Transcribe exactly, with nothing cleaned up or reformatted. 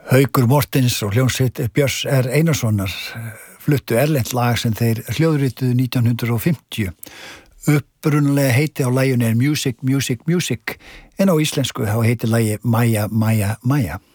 Haukur Mortens og hljómsveit Björns R. Einarssonar fluttu erlent lag sem þeir hljóðrituðu nítján hundrað og fimmtíu. Upprunalega heiti á laginu er Music, Music, Music en á íslensku þá heiti lagi Maja, Maja, Maja.